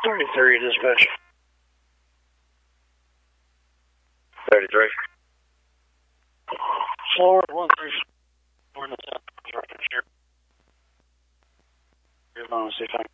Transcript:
33 dispatch. 33. Forward 134 in the south. Right here. Here's on, see if I can